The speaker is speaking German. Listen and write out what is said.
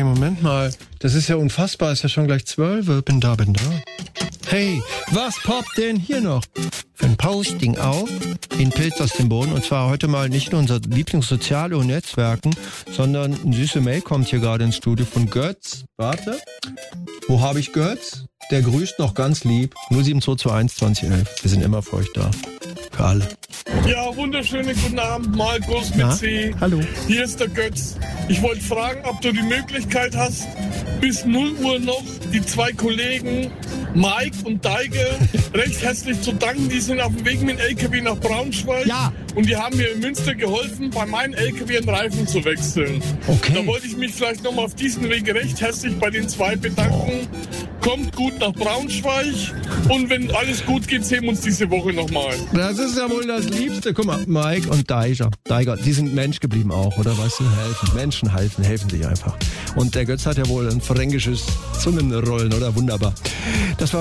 Hey, Moment mal. Das ist ja unfassbar. Ist ja schon gleich 12. Bin da. Hey, was poppt denn hier noch? Für ein Posting auf in Pilz aus dem Boden. Und zwar heute mal nicht nur unser Lieblingssoziale und Netzwerken, sondern eine süße Mail kommt hier gerade ins Studio von Götz. Warte. Wo habe ich Götz? Der grüßt noch ganz lieb. 07221 2011. Wir sind immer für euch da. Für alle. Ja, wunderschönen guten Abend, Markus mit C. Hallo. Hier ist der Götz. Ich wollte fragen, ob du die Möglichkeit hast, bis 0 Uhr noch die zwei Kollegen Mike und Deige recht herzlich zu danken. Die sind auf dem Weg mit dem LKW nach Braunschweig. Ja. Und die haben mir in Münster geholfen, bei meinem LKW einen Reifen zu wechseln. Okay. Da wollte ich mich vielleicht nochmal auf diesen Weg recht herzlich bei den zwei bedanken. Kommt gut nach Braunschweig. Und wenn alles gut geht, sehen wir uns diese Woche nochmal. Das ist ja wohl das Liebste. Guck mal, Mike und Deiger, die sind Mensch geblieben auch, oder? Weißt du, helfen. Menschen helfen sich einfach. Und der Götz hat ja wohl ein fränkisches Zungenrollen, oder? Wunderbar. Das war